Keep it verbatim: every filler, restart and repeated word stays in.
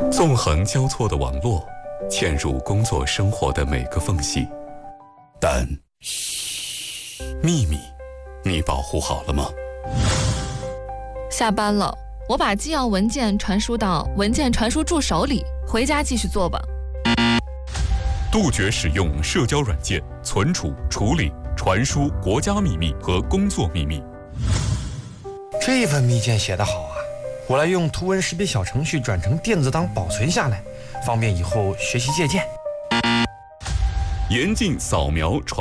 纵横交错的网络，嵌入工作生活的每个缝隙。但，嘘，秘密，你保护好了吗？ 下班了，我把纪要文件传输到文件传输助手里，回家继续做吧。 杜绝使用社交软件存储、处理、传输国家秘密和工作秘密。 这份密件写得好啊，我来用图文识别小程序转成电子档保存下来，方便以后学习借鉴。 严禁扫描传